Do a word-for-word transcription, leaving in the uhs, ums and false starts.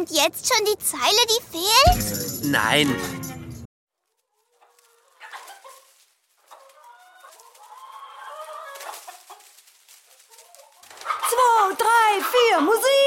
kommt jetzt schon die Zeile, die fehlt? Nein. Zwei, drei, vier, Musik!